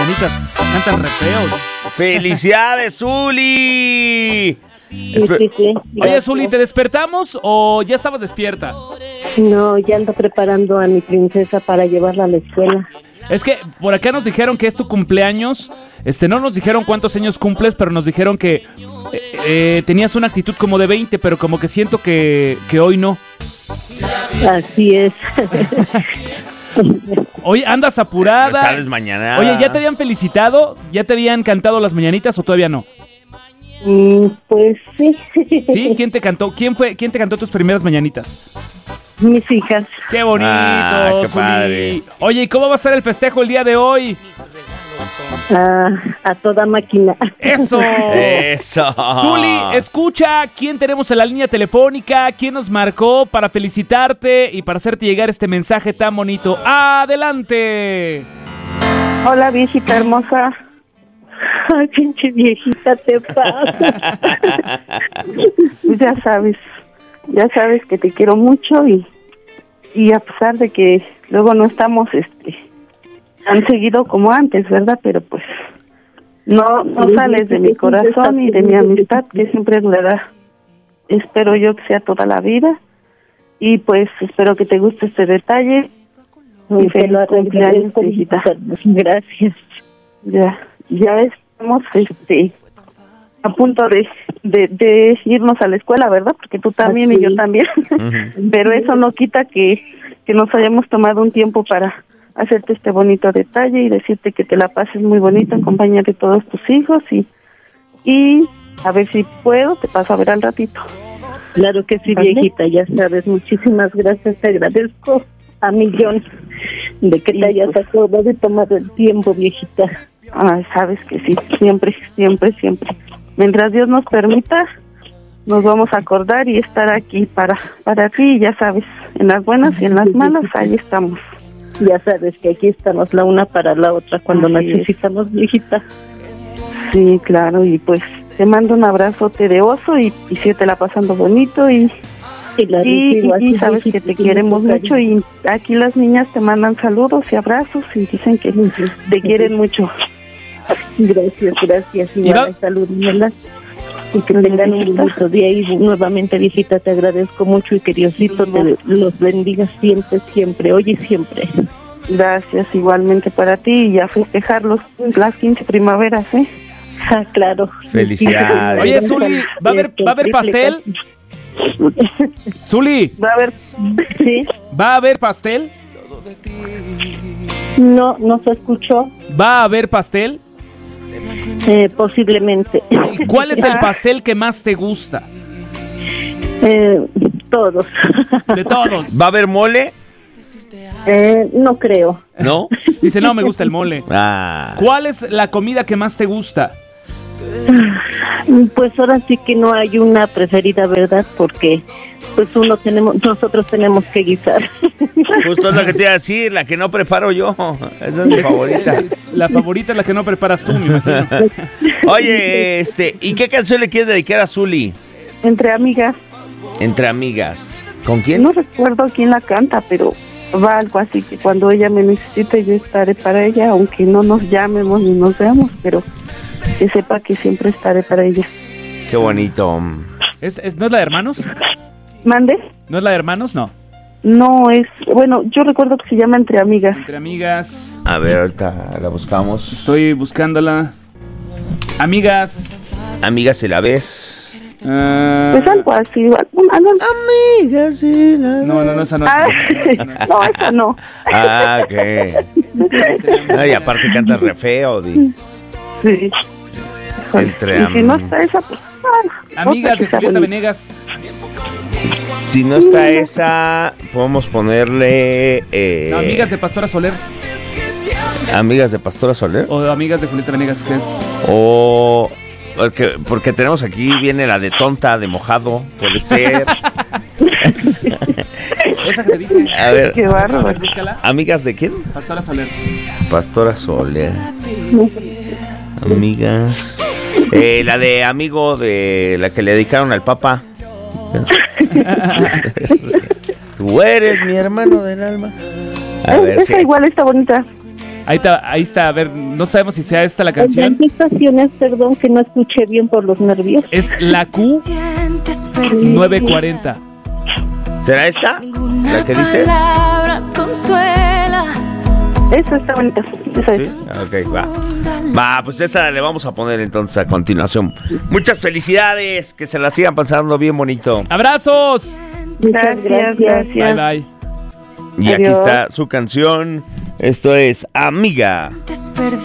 mañanitas. Cantan re feo. ¡Felicidades, Zuli! Sí. Oye, Zuli, ¿te despertamos o ya estabas despierta? No, ya ando preparando a mi princesa para llevarla a la escuela. Es que por acá nos dijeron que es tu cumpleaños. No nos dijeron cuántos años cumples, pero nos dijeron que tenías una actitud como de 20, pero como que siento que hoy no. Así es. Oye, andas apurada. Está desmañanada. Oye, ¿ya te habían felicitado? ¿Ya te habían cantado las mañanitas o todavía no? Pues sí. ¿Sí? ¿Quién te cantó? ¿Quién te cantó tus primeras mañanitas? Mis hijas. ¡Qué bonito! Qué Zuli! padre. Oye, ¿y cómo va a ser el festejo el día de hoy? A toda máquina. ¡Eso! ¡Eso! Zuli, escucha, ¿quién tenemos en la línea telefónica? ¿Quién nos marcó para felicitarte y para hacerte llegar este mensaje tan bonito? ¡Adelante! Hola, viejita hermosa. Ay, pinche viejita, te pasa. Ya sabes que te quiero mucho y a pesar de que luego no estamos tan seguido como antes, ¿verdad? Pero pues no sales de mi corazón y de mi amistad que siempre durará. Espero yo que sea toda la vida y pues espero que te guste este detalle. Y feliz cumpleaños, viejita. Gracias. Ya estamos a punto de irnos a la escuela, ¿verdad? Porque tú también y yo también. Pero eso no quita que nos hayamos tomado un tiempo para hacerte este bonito detalle y decirte que te la pases muy bonito en compañía de todos tus hijos y a ver si puedo, te paso a ver al ratito. Claro que sí, ¿vale? Viejita, ya sabes, muchísimas gracias, te agradezco a millón de que te hayas acordado de tomar el tiempo, viejita. Ay, sabes que sí, siempre. Mientras Dios nos permita, nos vamos a acordar y estar aquí para ti, ya sabes, en las buenas y en las malas, ahí estamos. Ya sabes que aquí estamos la una para la otra cuando necesitamos, viejita. Sí, claro, y pues te mando un abrazote de oso y sigue la pasando bonito y sabes que te queremos mucho y aquí las niñas te mandan saludos y abrazos y dicen que te quieren mucho. Gracias. Igual, salud, ¿verdad? Y que tengan un bonito día y nuevamente, viejita, te agradezco mucho y que Diosito te los bendiga siempre, hoy y siempre. Gracias, igualmente para ti y a festejar las 15 primaveras, ¿eh? Claro. Felicidades. Oye, Zuli, ¿va a haber pastel? Zuli. Va a haber, sí. ¿Va a haber pastel? No se escuchó. ¿Va a haber pastel? Posiblemente. ¿Y cuál es el pastel que más te gusta? Todos. De todos. ¿Va a haber mole? No creo. ¿No? Dice, no, me gusta el mole. ¿Cuál es la comida que más te gusta? Pues ahora sí que no hay una preferida, ¿verdad? Porque pues nosotros tenemos que guisar. Justo es lo que te iba a decir, la que no preparo yo. Esa es mi favorita. La favorita es la que no preparas tú, me imagino. Oye, ¿y qué canción le quieres dedicar a Zuli? Entre amigas. Entre amigas. ¿Con quién? No recuerdo quién la canta, pero va algo así que cuando ella me necesite yo estaré para ella, aunque no nos llamemos ni nos veamos, pero que sepa que siempre estaré para ella. Qué bonito. ¿No es la de Hermanos? ¿Mande? ¿No es la de Hermanos? No. No, bueno, yo recuerdo que se llama Entre Amigas. Entre Amigas. A ver, ahorita la buscamos. Estoy buscándola. Amigas. Amigas, si la ves. Pues algo así. Amigas, si la ves. No, esa no. No, esa no. Ok. Ay, aparte canta re feo. Sí. Entre y si no está esa, pues... Amigas de Julieta Venegas. Si no está esa, podemos ponerle... No, Amigas de Pastora Soler. ¿Amigas de Pastora Soler? O Amigas de Julieta Venegas, que es... O... Porque tenemos aquí, viene la de Tonta, de Mojado, puede ser. Esa que te dije. A ver. Qué bárbaro. ¿Amigas de quién? Pastora Soler. Pastora Soler. Amigas. La de Amigo, de la que le dedicaron al Papa. Tú eres mi hermano del alma. A ver, esa igual está bonita. Ahí está, a ver, no sabemos si sea esta la Oigan, canción. ¿qué estación es? Perdón, que no escuché bien por los nervios. Es la Q940. ¿Será esta? ¿La que dices? Esa está bonita. Esa Sí, es. ok, va. Va, pues esa le vamos a poner entonces a continuación. Muchas felicidades, que se la sigan pasando bien bonito. ¡Abrazos! Muchas gracias. Bye, bye. Y aquí Adiós. está su canción. Esto es Amiga.